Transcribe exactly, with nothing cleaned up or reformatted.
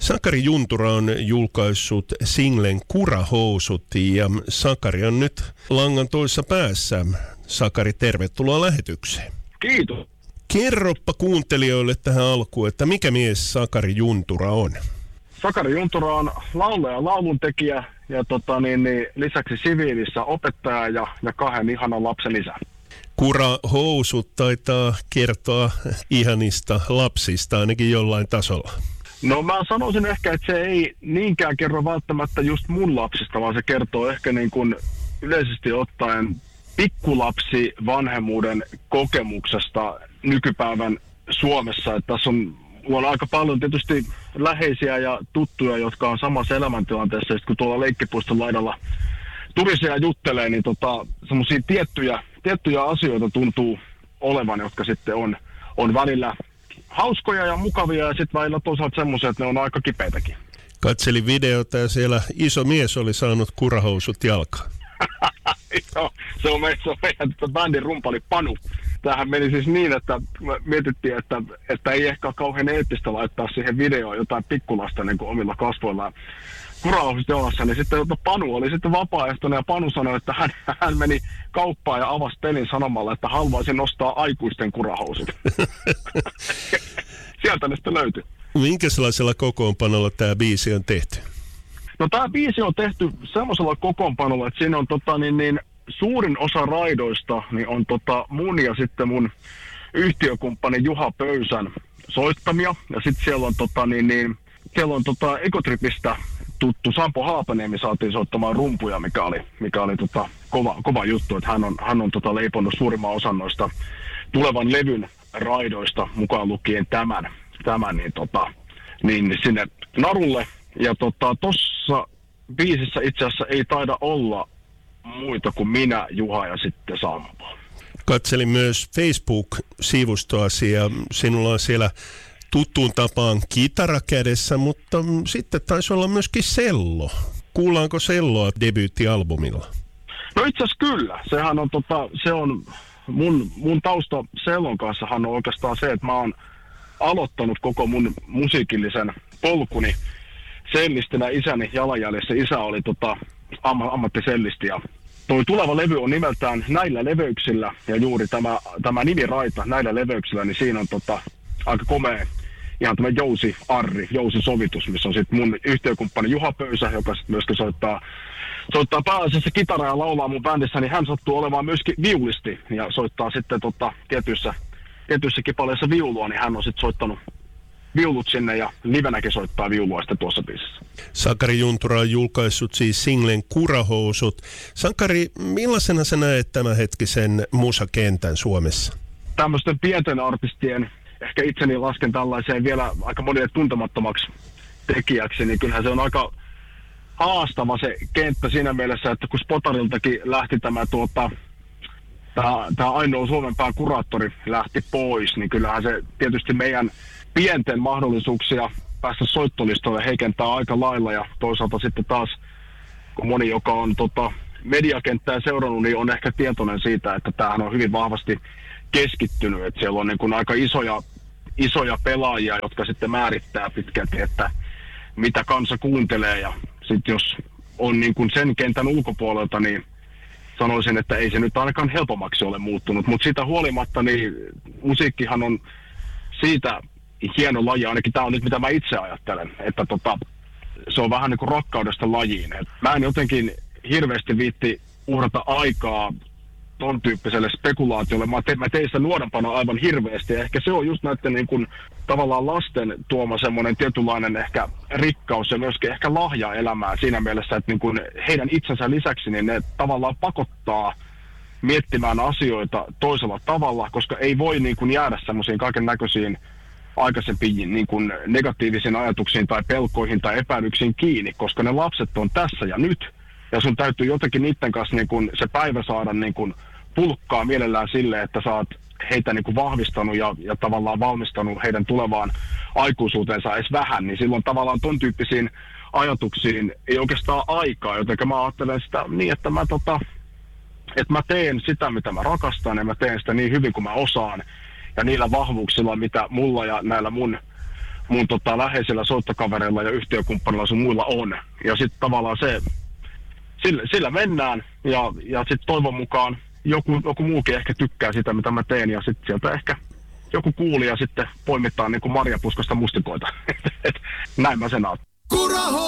Sakari Juntura on julkaissut singlen Kurahousut ja Sakari on nyt langan toisessa päässä. Sakari, tervetuloa lähetykseen. Kiitos. Kerroppa kuuntelijoille tähän alkuun, että mikä mies Sakari Juntura on? Sakari Juntura on laulaja ja lauluntekijä ja tota, niin, niin, lisäksi siviilissä opettaja ja, ja kahden ihanan lapsen isä. Kurahousut taitaa kertoa ihanista lapsista ainakin jollain tasolla. No mä sanoisin ehkä, että se ei niinkään kerro välttämättä just mun lapsista, vaan se kertoo ehkä niin kuin yleisesti ottaen pikkulapsi vanhemmuuden kokemuksesta nykypäivän Suomessa. Että tässä on, on aika paljon tietysti läheisiä ja tuttuja, jotka on samassa elämäntilanteessa. Ja kun tuolla leikkipuiston laidalla turisia juttelee, niin tota, semmoisia tiettyjä, tiettyjä asioita tuntuu olevan, jotka sitten on, on välillä hauskoja ja mukavia ja sitten välillä toisaalta semmoisia, että ne on aika kipeitäkin. Katselin videota ja siellä iso mies oli saanut kurahousut jalkaan. Joo, se on meidän, se on meidän bändin rumpali Panu. Tämähän meni siis niin, että mietittiin, että, että ei ehkä ole kauhean eettistä laittaa siihen videoon jotain pikkulasta niin kuin omilla kasvoillaan kurahousut jalassa, niin sitten Panu oli sitten vapaaehtoinen ja Panu sanoi, että hän, hän meni kauppaan ja avasi pelin sanomalla, että haluaisi nostaa aikuisten kurahousut. Sieltä ne sitten löytyi. Minkälaisella kokoonpanolla tämä biisi on tehty? No tämä biisi on tehty semmoisella kokoonpanolla, että siinä on tota, niin, niin, suurin osa raidoista niin on tota, mun ja sitten mun yhtiökumppani Juha Pöysän soittamia. Ja sitten siellä on, tota, niin, niin, siellä on tota, Ekotripistä tuttu Sampo Haapaniemi saatiin soittamaan rumpuja, mikä oli, mikä oli tota, kova, kova juttu. Että hän on, hän on tota, leiponnut suurimman osan noista tulevan levyn raidoista, mukaan lukien tämän, tämän niin, tota, niin sinne narulle. Ja tota, tossa biisissä itse asiassa ei taida olla muita kuin minä, Juha ja sitten Sampo. Katselin myös Facebook-sivustoasi ja sinulla on siellä tuttuun tapaan kitara kädessä, mutta sitten taisi olla myöskin sello. Kuullaanko selloa debyyttialbumilla? No itse asiassa kyllä. Sehän on, tota, se on mun, mun tausta sellon kanssahan on oikeastaan se, että mä oon aloittanut koko mun musiikillisen polkuni sellistinä isäni jalanjäljessä. Isä oli tota, am- ammattisellisti ja toi tuleva levy on nimeltään Näillä leveyksillä ja juuri tämä, tämä nimiraita Näillä leveyksillä, niin siinä on tota, aika komea ihan tämä Jousi Arri, Jousi Sovitus, missä on sitten mun yhtiökumppani Juha Pöysä, joka sitten myöskin soittaa, soittaa pääasiassa kitaraa ja laulaa mun bändissä, niin hän sattuu olemaan myöskin viulisti ja soittaa sitten tota, tietyissä, tietyissä kipaleissa viulua, niin hän on sitten soittanut viulut sinne ja livenäkin soittaa viulua sitten tuossa biisissä. Sakari Juntura on julkaissut siis singlen Kurahousut. Sakari, millaisena sä näet tämänhetkisen musakentän Suomessa? Tämmöisten pienten artistien, ehkä itseni lasken tällaiseen vielä aika monille tuntemattomaksi tekijäksi, niin kyllähän se on aika haastava se kenttä siinä mielessä, että kun Spotariltakin lähti tämä tuota, tämä, tämä ainoa Suomen pään kuraattori lähti pois, niin kyllähän se tietysti meidän pienten mahdollisuuksia päästä soittolistoille heikentää aika lailla ja toisaalta sitten taas, kun moni, joka on tota, mediakenttää seurannut, niin on ehkä tietoinen siitä, että tämähän on hyvin vahvasti keskittynyt, että siellä on niin kuin aika isoja, isoja pelaajia, jotka sitten määrittää pitkälti, että mitä kansa kuuntelee ja sitten jos on niin kuin sen kentän ulkopuolelta, niin sanoisin, että ei se nyt ainakaan helpommaksi ole muuttunut, mutta siitä huolimatta niin musiikkihan on siitä hieno laji, ainakin tämä on nyt mitä mä itse ajattelen, että tota, se on vähän niin kuin rakkaudesta lajiin. Et mä en jotenkin hirveästi viitti uhrata aikaa ton tyyppiselle spekulaatiolle. Mä, te, mä tein sitä nuorempana aivan hirveästi ja ehkä se on just näiden niin kuin, tavallaan lasten tuoma semmoinen tietynlainen ehkä rikkaus ja myöskin ehkä lahja elämään siinä mielessä, että niin kuin heidän itsensä lisäksi niin ne tavallaan pakottaa miettimään asioita toisella tavalla, koska ei voi niin kuin jäädä semmoisiin kaiken näköisiin aikaisempiin niin kuin negatiivisiin ajatuksiin tai pelkoihin tai epäilyksiin kiinni, koska ne lapset on tässä ja nyt. Ja sun täytyy jotenkin niiden kanssa niin kuin se päivä saada niin kuin pulkkaa mielellään sille, että sä oot heitä niin kuin vahvistanut ja, ja tavallaan valmistanut heidän tulevaan aikuisuuteensa edes vähän, niin silloin tavallaan ton tyyppisiin ajatuksiin ei oikeastaan aikaa, joten mä ajattelen sitä niin, että mä, tota, että mä teen sitä, mitä mä rakastan ja mä teen sitä niin hyvin kuin mä osaan. Ja niillä vahvuuksilla, mitä mulla ja näillä mun mun tota, läheisillä soittokavereilla ja yhtiökumppanilla sun muilla on. Ja sitten tavallaan se, sillä, sillä mennään ja, ja sitten toivon mukaan joku, joku muukin ehkä tykkää sitä, mitä mä teen ja sitten sieltä ehkä joku kuulija sitten poimittaa niin kuin marjapuskasta mustikoita. Näin mä sen ajattelen.